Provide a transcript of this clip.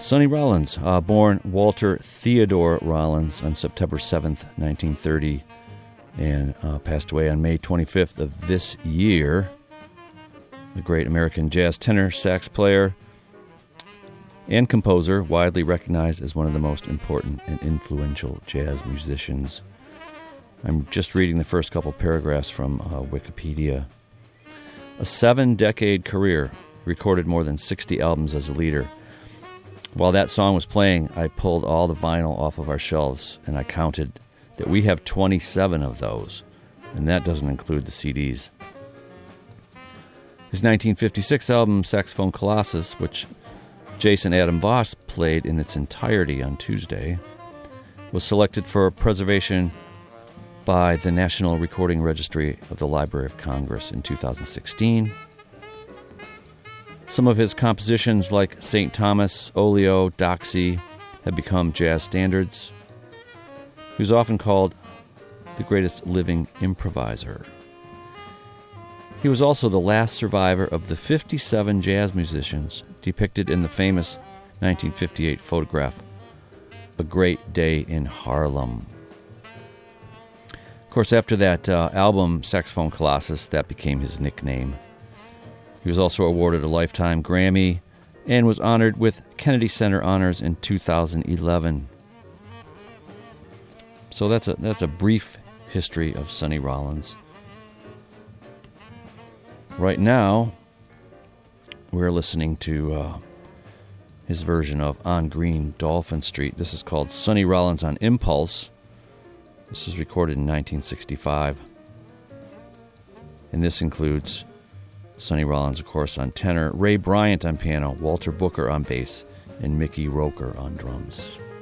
Sonny Rollins, born Walter Theodore Rollins on September 7th, 1930, and passed away on May 25th of this year. The great American jazz tenor, sax player, and composer, widely recognized as one of the most important and influential jazz musicians. I'm just reading the first couple paragraphs from Wikipedia. A 7-decade career, recorded more than 60 albums as a leader. While that song was playing, I pulled all the vinyl off of our shelves, and I counted that we have 27 of those, and that doesn't include the CDs. His 1956 album, Saxophone Colossus, which Jason Adam Voss played in its entirety on Tuesday, was selected for preservation by the National Recording Registry of the Library of Congress in 2016. Some of his compositions, like St. Thomas, Olio, Doxy, have become jazz standards. He was often called the greatest living improviser. He was also the last survivor of the 57 jazz musicians depicted in the famous 1958 photograph, A Great Day in Harlem. Of course, after that album, Saxophone Colossus, that became his nickname. He was also awarded a Lifetime Grammy and was honored with Kennedy Center honors in 2011. So that's a brief history of Sonny Rollins. Right now, we're listening to his version of On Green Dolphin Street. This is called Sonny Rollins on Impulse. This was recorded in 1965. And this includes Sonny Rollins, of course, on tenor, Ray Bryant on piano, Walter Booker on bass, and Mickey Roker on drums.